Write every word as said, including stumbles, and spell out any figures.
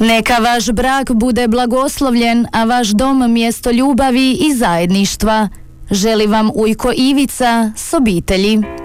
Neka vaš brak bude blagoslovljen, a vaš dom mjesto ljubavi i zajedništva. Želi vam ujko Ivica s obitelji.